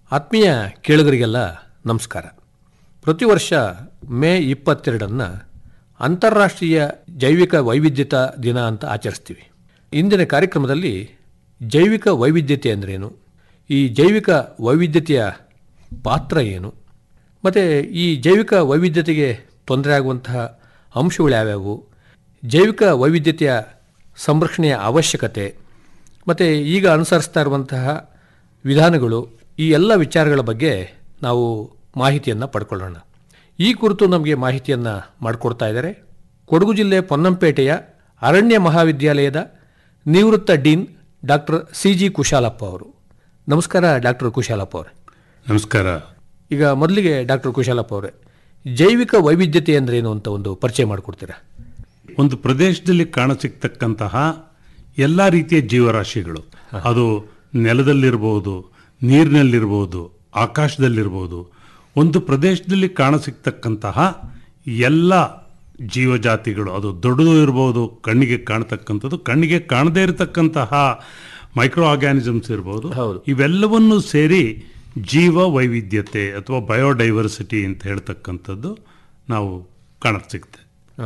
ಆತ್ಮೀಯ ಕೇಳುಗರಿಗೆಲ್ಲ ನಮಸ್ಕಾರ. ಪ್ರತಿ ವರ್ಷ ಮೇ 22 ಅಂತಾರಾಷ್ಟ್ರೀಯ ಜೈವಿಕ ವೈವಿಧ್ಯತಾ ದಿನ ಅಂತ ಆಚರಿಸ್ತೀವಿ. ಇಂದಿನ ಕಾರ್ಯಕ್ರಮದಲ್ಲಿ ಜೈವಿಕ ವೈವಿಧ್ಯತೆ ಅಂದ್ರೇನು, ಈ ಜೈವಿಕ ವೈವಿಧ್ಯತೆಯ ಪಾತ್ರ ಏನು, ಮತ್ತು ಈ ಜೈವಿಕ ವೈವಿಧ್ಯತೆಗೆ ತೊಂದರೆ ಆಗುವಂತಹ ಅಂಶಗಳು ಯಾವ್ಯಾವು, ಜೈವಿಕ ವೈವಿಧ್ಯತೆಯ ಸಂರಕ್ಷಣೆಯ ಅವಶ್ಯಕತೆ ಮತ್ತು ಈಗ ಅನುಸರಿಸ್ತಾ ಇರುವಂತಹ ವಿಧಾನಗಳು, ಈ ಎಲ್ಲ ವಿಚಾರಗಳ ಬಗ್ಗೆ ನಾವು ಮಾಹಿತಿಯನ್ನು ಪಡ್ಕೊಳ್ಳೋಣ. ಈ ಕುರಿತು ನಮಗೆ ಮಾಹಿತಿಯನ್ನು ಮಾಡಿಕೊಡ್ತಾ ಇದ್ದಾರೆ ಕೊಡಗು ಜಿಲ್ಲೆ ಪೊನ್ನಂಪೇಟೆಯ ಅರಣ್ಯ ಮಹಾವಿದ್ಯಾಲಯದ ನಿವೃತ್ತ ಡೀನ್ ಡಾಕ್ಟರ್ CG ಕುಶಾಲಪ್ಪ ಅವರು. ನಮಸ್ಕಾರ ಡಾಕ್ಟರ್ ಕುಶಾಲಪ್ಪ ಅವರೇ. ನಮಸ್ಕಾರ. ಈಗ ಮೊದಲಿಗೆ ಡಾಕ್ಟರ್ ಕುಶಾಲಪ್ಪ ಅವರೇ, ಜೈವಿಕ ವೈವಿಧ್ಯತೆ ಅಂದ್ರೇನು ಅಂತ ಒಂದು ಪರಿಚಯ ಮಾಡಿಕೊಡ್ತೀರಾ? ಒಂದು ಪ್ರದೇಶದಲ್ಲಿ ಕಾಣಸಿಗ್ತಕ್ಕಂತಹ ಎಲ್ಲ ರೀತಿಯ ಜೀವರಾಶಿಗಳು, ಅದು ನೆಲದಲ್ಲಿರ್ಬೋದು, ನೀರಿನಲ್ಲಿರ್ಬೋದು, ಆಕಾಶದಲ್ಲಿರ್ಬೋದು, ಒಂದು ಪ್ರದೇಶದಲ್ಲಿ ಕಾಣಸಿಗ್ತಕ್ಕಂತಹ ಎಲ್ಲ ಜೀವಜಾತಿಗಳು, ಅದು ದೊಡ್ಡದು ಇರ್ಬೋದು, ಕಣ್ಣಿಗೆ ಕಾಣತಕ್ಕಂಥದ್ದು, ಕಣ್ಣಿಗೆ ಕಾಣದೇ ಇರತಕ್ಕಂತಹ ಮೈಕ್ರೋ ಆರ್ಗ್ಯಾನಿಸಮ್ಸ್ ಇರ್ಬೋದು, ಇವೆಲ್ಲವನ್ನು ಸೇರಿ ಜೀವ ವೈವಿಧ್ಯತೆ ಅಥವಾ ಬಯೋಡೈವರ್ಸಿಟಿ ಅಂತ ಹೇಳ್ತಕ್ಕಂಥದ್ದು ನಾವು ಕಾಣಸಿಗುತ್ತೆ.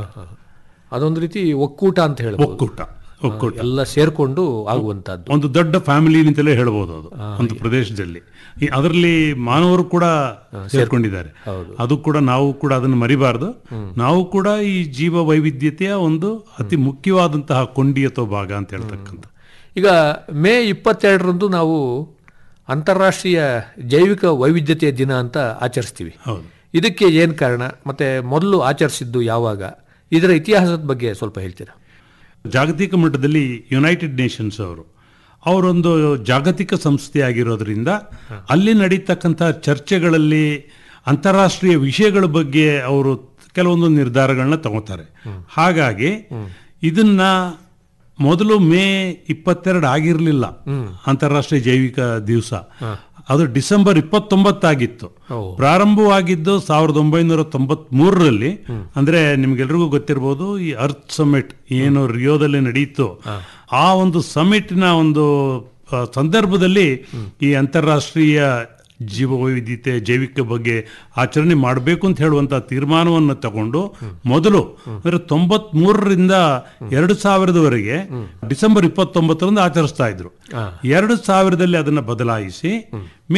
ಅದೊಂದು ರೀತಿ ಒಕ್ಕೂಟ ಅಂತ ಹೇಳ್ಬೋದು. ಒಕ್ಕೂಟ ಎಲ್ಲ ಸೇರ್ಕೊಂಡು ಆಗುವಂತದ್ದು ಒಂದು ದೊಡ್ಡ ಫ್ಯಾಮಿಲಿ ಅಂತಲೇ ಹೇಳ್ಬೋದು. ಅದು ಒಂದು ಪ್ರದೇಶದಲ್ಲಿ ಅದರಲ್ಲಿ ಮಾನವರು ಕೂಡ ಸೇರ್ಕೊಂಡಿದ್ದಾರೆ. ಅದು ಕೂಡ ನಾವು ಕೂಡ ಅದನ್ನು ಮರಿಬಾರ್ದು. ನಾವು ಕೂಡ ಈ ಜೀವ ವೈವಿಧ್ಯತೆಯ ಒಂದು ಅತಿ ಮುಖ್ಯವಾದಂತಹ ಕೊಂಡಿ ಅಥವಾ ಭಾಗ ಅಂತ ಹೇಳ್ತಕ್ಕಂಥ. ಈಗ ಮೇ 22 ನಾವು ಅಂತಾರಾಷ್ಟ್ರೀಯ ಜೈವಿಕ ವೈವಿಧ್ಯತೆಯ ದಿನ ಅಂತ ಆಚರಿಸ್ತೀವಿ. ಇದಕ್ಕೆ ಏನು ಕಾರಣ, ಮತ್ತೆ ಮೊದಲು ಆಚರಿಸಿದ್ದು ಯಾವಾಗ, ಇದರ ಇತಿಹಾಸದ ಬಗ್ಗೆ ಸ್ವಲ್ಪ ಹೇಳ್ತೀರಾ? ಜಾಗತಿಕ ಮಟ್ಟದಲ್ಲಿ ಯುನೈಟೆಡ್ ನೇಷನ್ಸ್ ಅವರೊಂದು ಜಾಗತಿಕ ಸಂಸ್ಥೆ ಆಗಿರೋದ್ರಿಂದ ಅಲ್ಲಿ ನಡೀತಕ್ಕಂಥ ಚರ್ಚೆಗಳಲ್ಲಿ ಅಂತಾರಾಷ್ಟ್ರೀಯ ವಿಷಯಗಳ ಬಗ್ಗೆ ಅವರು ಕೆಲವೊಂದು ನಿರ್ಧಾರಗಳನ್ನ ತಗೋತಾರೆ. ಹಾಗಾಗಿ ಇದನ್ನ ಮೊದಲು ಮೇ 22 ಆಗಿರಲಿಲ್ಲ ಅಂತಾರಾಷ್ಟ್ರೀಯ ಜೈವಿಕ ದಿವಸ, ಅದು ಡಿಸೆಂಬರ್ 29 ಆಗಿತ್ತು. ಪ್ರಾರಂಭವಾಗಿದ್ದು 1993ರಲ್ಲಿ. ಅಂದ್ರೆ ನಿಮ್ಗೆಲ್ರಿಗೂ ಗೊತ್ತಿರಬಹುದು, ಈ ಅರ್ತ್ ಸಮಿಟ್ ಏನು ರಿಯೋದಲ್ಲಿ ನಡೀತು, ಆ ಒಂದು ಸಮಿಟ್ನ ಒಂದು ಸಂದರ್ಭದಲ್ಲಿ ಈ ಅಂತಾರಾಷ್ಟ್ರೀಯ ಜೀವ ವೈವಿಧ್ಯತೆ ಜೈವಿಕ ಬಗ್ಗೆ ಆಚರಣೆ ಮಾಡಬೇಕು ಅಂತ ಹೇಳುವಂತಹ ತೀರ್ಮಾನವನ್ನು ತಗೊಂಡು ಮೊದಲು ಅಂದ್ರೆ 93ರಿಂದ 2000 ಡಿಸೆಂಬರ್ 29 ಆಚರಿಸ್ತಾ ಇದ್ರು. 2000ದಲ್ಲಿ ಅದನ್ನ ಬದಲಾಯಿಸಿ